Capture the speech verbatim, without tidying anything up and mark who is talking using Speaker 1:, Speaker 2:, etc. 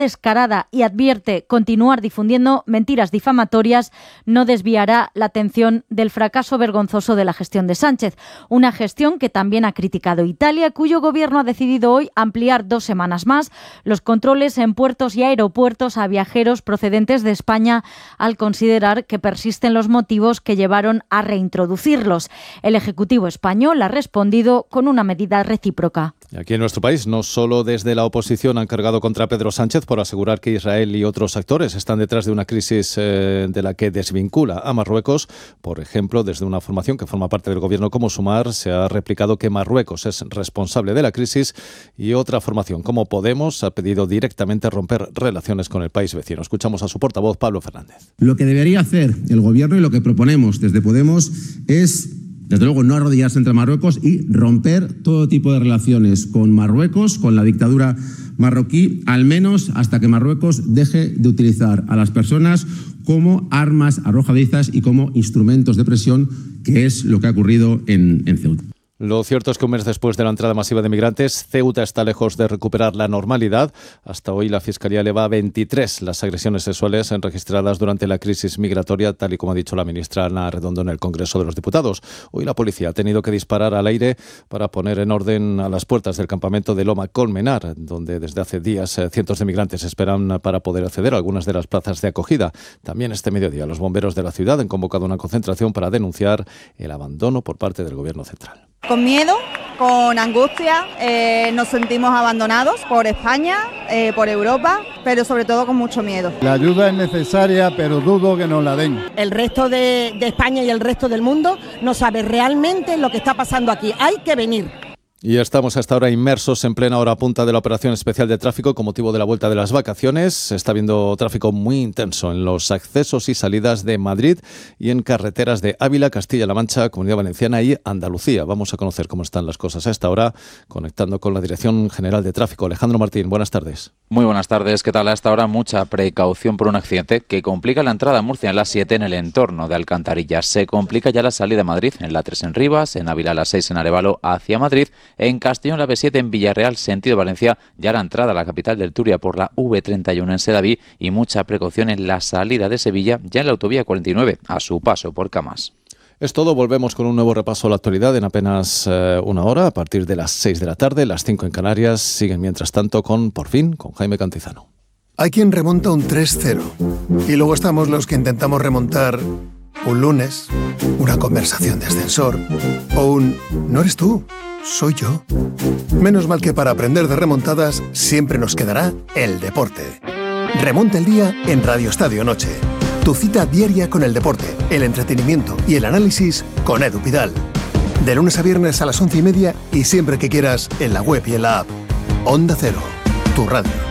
Speaker 1: descarada y advierte continuar difundiendo mentiras difamatorias no desviará la atención del fracaso vergonzoso de la gestión de Sánchez. Una gestión que también ha criticado Italia, cuyo gobierno ha decidido hoy ampliar dos semanas más los controles en puertos y aeropuertos a viajeros procedentes de España al considerar que persisten los motivos que llevaron a reintroducirlos. El Ejecutivo español ha respondido con una medida recíproca.
Speaker 2: Aquí en nuestro país, no solo desde la oposición han cargado contra Pedro Sánchez por asegurar que Israel y otros actores están detrás de una crisis eh, de la que desvincula a Marruecos. Por ejemplo, desde una formación que forma parte del gobierno como Sumar, se ha replicado que Marruecos es responsable de la crisis, y otra formación como Podemos ha pedido directamente romper relaciones con el país vecino. Escuchamos a su portavoz, Pablo Fernández.
Speaker 3: Lo que debería hacer el gobierno y lo que proponemos desde Podemos es, desde luego, no arrodillarse entre Marruecos y romper todo tipo de relaciones con Marruecos, con la dictadura marroquí, al menos hasta que Marruecos deje de utilizar a las personas como armas arrojadizas y como instrumentos de presión, que es lo que ha ocurrido en, en Ceuta.
Speaker 2: Lo cierto es que un mes después de la entrada masiva de migrantes, Ceuta está lejos de recuperar la normalidad. Hasta hoy la Fiscalía eleva a veintitrés las agresiones sexuales registradas durante la crisis migratoria, tal y como ha dicho la ministra Ana Redondo en el Congreso de los Diputados. Hoy la policía ha tenido que disparar al aire para poner en orden a las puertas del campamento de Loma Colmenar, donde desde hace días eh, cientos de migrantes esperan para poder acceder a algunas de las plazas de acogida. También este mediodía los bomberos de la ciudad han convocado una concentración para denunciar el abandono por parte del Gobierno central.
Speaker 4: Con miedo, con angustia, eh, nos sentimos abandonados por España, eh, por Europa, pero sobre todo con mucho miedo.
Speaker 5: La ayuda es necesaria, pero dudo que nos la den.
Speaker 6: El resto de, de España y el resto del mundo no sabe realmente lo que está pasando aquí. Hay que venir.
Speaker 2: Y estamos hasta ahora inmersos en plena hora punta de la operación especial de tráfico con motivo de la vuelta de las vacaciones. Se está viendo tráfico muy intenso en los accesos y salidas de Madrid y en carreteras de Ávila, Castilla-La Mancha, Comunidad Valenciana y Andalucía. Vamos a conocer cómo están las cosas a esta hora, conectando con la Dirección General de Tráfico. Alejandro Martín, buenas tardes.
Speaker 7: Muy buenas tardes. ¿Qué tal? A esta hora mucha precaución por un accidente que complica la entrada a Murcia en la siete en el entorno de Alcantarillas. Se complica ya la salida de Madrid en la tres en Rivas, en Ávila la seis en Arévalo hacia Madrid. En Castellón la B siete en Villarreal, sentido Valencia, ya la entrada a la capital del Turia por la V treinta y uno en Sedaví, y mucha precaución en la salida de Sevilla, ya en la autovía cuarenta y nueve, a su paso por Camas.
Speaker 2: Es todo, volvemos con un nuevo repaso a la actualidad en apenas eh, una hora, a partir de las seis de la tarde, las cinco en Canarias. Siguen mientras tanto con Por Fin, con Jaime Cantizano.
Speaker 8: Hay quien remonta un tres cero, y luego estamos los que intentamos remontar un lunes, una conversación de ascensor, o un «no eres tú, soy yo». Menos mal que para aprender de remontadas siempre nos quedará el deporte. Remonta el día en Radio Estadio Noche. Tu cita diaria con el deporte, el entretenimiento y el análisis con Edu Pidal. De lunes a viernes a las once y media y siempre que quieras en la web y en la app. Onda Cero, tu radio.